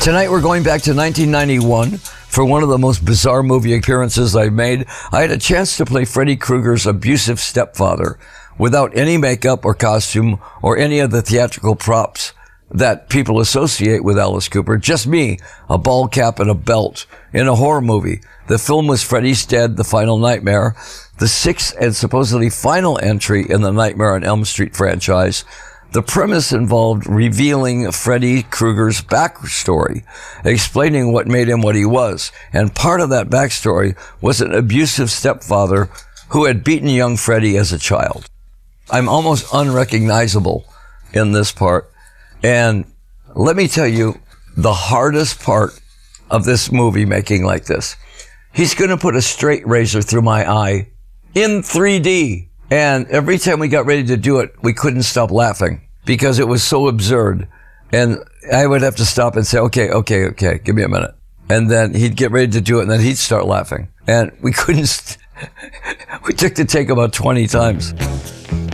Tonight we're going back to 1991 for one of the most bizarre movie appearances I've made. I had a chance to play Freddy Krueger's abusive stepfather without any makeup or costume or any of the theatrical props that people associate with Alice Cooper. Just me, a bald cap and a belt, in a horror movie. The film was Freddy's Dead, The Final Nightmare, the sixth and supposedly final entry in the Nightmare on Elm Street franchise. The premise involved revealing Freddy Krueger's backstory, explaining what made him what he was. And part of that backstory was an abusive stepfather who had beaten young Freddy as a child. I'm almost unrecognizable in this part. And let me tell you, the hardest part of this movie making like this, he's going to put a straight razor through my eye in 3D. And every time we got ready to do it, we couldn't stop laughing because it was so absurd. And I would have to stop and say, okay, give me a minute. And then he'd get ready to do it, and then he'd start laughing. And we couldn't, we took the take about 20 times.